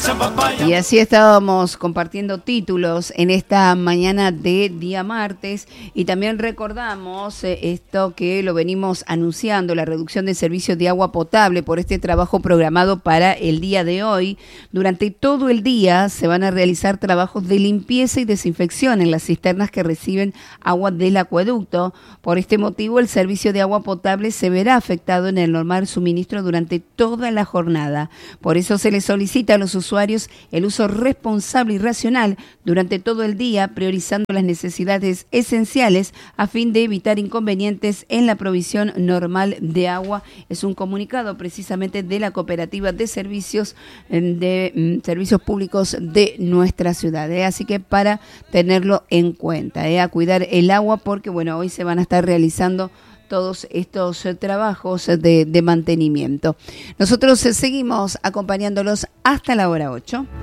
Y así estábamos compartiendo títulos en esta mañana de día martes y también recordamos esto que lo venimos anunciando, la reducción del servicio de agua potable por este trabajo programado para el día de hoy. Durante todo el día se van a realizar trabajos de limpieza y desinfección en las cisternas que reciben agua del acueducto. Por este motivo, el servicio de agua potable se verá afectado en el normal suministro durante toda la jornada. Por eso se les solicita a los usuarios el uso responsable y racional durante todo el día, priorizando las necesidades esenciales a fin de evitar inconvenientes en la provisión normal de agua. Es un comunicado precisamente de la Cooperativa de Servicios Públicos de nuestra ciudad. Así que para tenerlo en cuenta, a cuidar el agua porque bueno, hoy se van a estar realizando todos estos trabajos de mantenimiento. Nosotros seguimos acompañándolos hasta la hora 8.